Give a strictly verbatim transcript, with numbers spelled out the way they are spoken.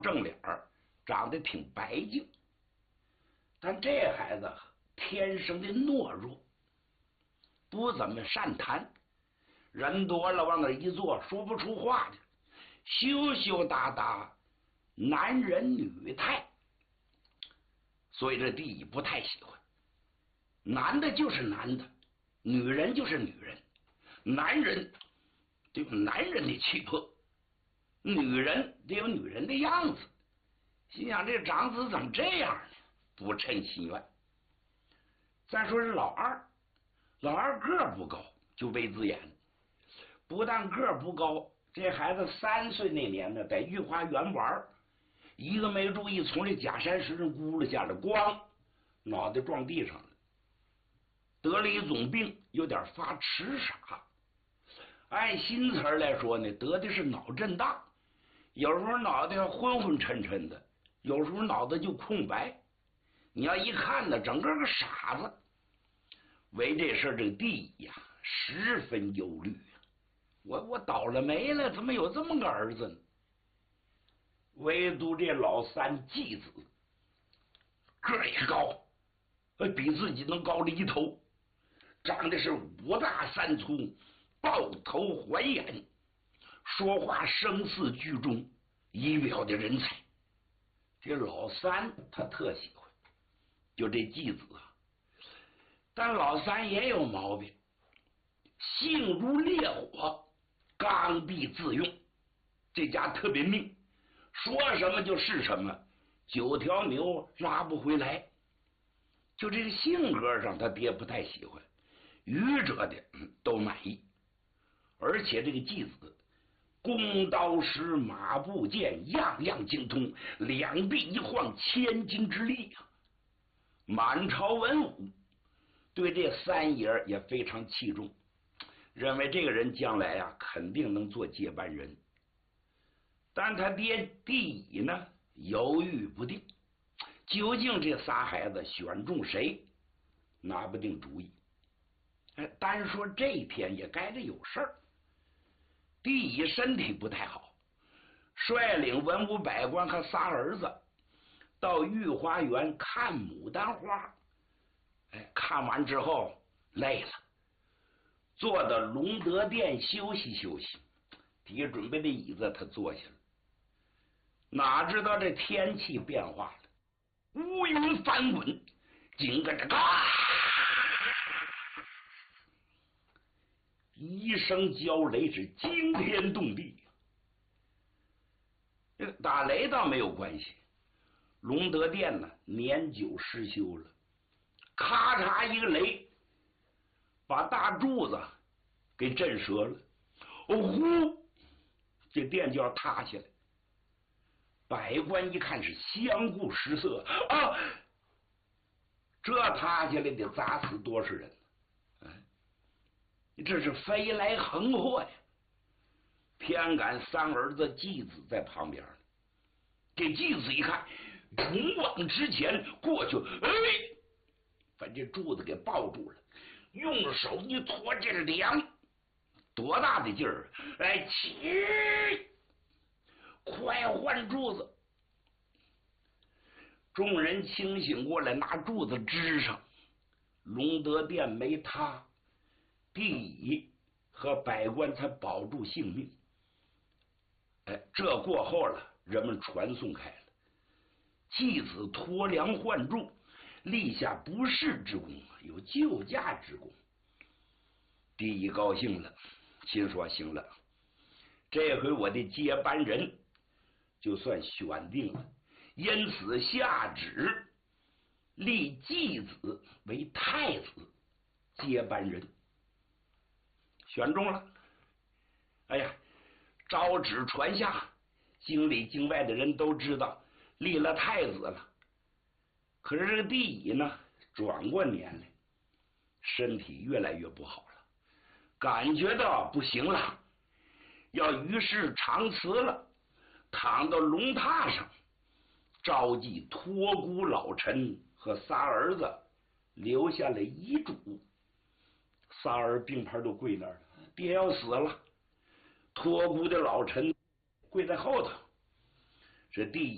正脸儿，长得挺白净，但这孩子天生的懦弱，不怎么善谈，人多了往那一坐，说不出话去，羞羞答答，男人女态，所以这第一不太喜欢。男的就是男的，女人就是女人，男人得有男人的气魄，女人得有女人的样子。心想这长子怎么这样呢？不称心愿。再说是老二，老二个儿不高，就为字眼，不但个儿不高，这孩子三岁那年呢，在御花园玩，一个没注意，从这假山石上咕噜下来，咣，脑袋撞地上了，得了一种病，有点发痴傻。按新词儿来说呢，得的是脑震荡，有时候脑袋昏昏沉沉的，有时候脑袋就空白。你要一看呢，整个个傻子。为这事，这个弟弟呀，十分忧虑。我我倒了霉了，怎么有这么个儿子呢？唯独这老三继子，个儿也高，比自己能高了一头，长得是五大三粗，豹头环眼，说话声似巨钟，仪表的人才。这老三他特喜欢，就这继子啊。但老三也有毛病，性如烈火，刚愎自用，这家特别命，说什么就是什么，九条牛拉不回来。就这个性格上，他爹不太喜欢，愚者的都满意。而且这个继子弓刀石马步剑样样精通，两臂一晃千斤之力啊！满朝文武对这三爷也非常器重，认为这个人将来啊肯定能做接班人。但他爹弟乙呢犹豫不定，究竟这仨孩子选中谁，拿不定主意。哎，单说这天也该着有事儿。弟乙身体不太好，率领文武百官和仨儿子到御花园看牡丹花。哎，看完之后累了，坐到隆德殿休息休息。底下准备的椅子，他坐下了。哪知道这天气变化了，乌云翻滚，紧跟着嘎一声焦雷，是惊天动地。打雷倒没有关系，隆德殿呢年久失修了，咔嚓一个雷，把大柱子给震折了，呼，这殿就要塌下来。百官一看是相顾失色啊，这塌下来得砸死多少人呢？哎，这是飞来横祸呀！偏赶三儿子继子在旁边，这继子一看，勇往直前过去，哎，把这柱子给抱住了，用手一托这梁，多大的劲儿！来，起，快换柱子！众人清醒过来，拿柱子支上，隆德殿没塌，弟乙和百官才保住性命。哎，这过后了，人们传颂开了，继子托梁换柱，立下不世之功，有救驾之功。弟乙高兴了，心说行了，这回我的接班人就算选定了，因此下旨立继子为太子接班人。选中了，哎呀，诏旨传下，京里京外的人都知道立了太子了。可是这个弟乙呢，转过年来，身体越来越不好了，感觉到不行了，要与世长辞了，躺到龙榻上，召集托孤老臣和仨儿子，留下了遗嘱。仨儿并排都跪那儿了，爹要死了。托孤的老臣跪在后头，这弟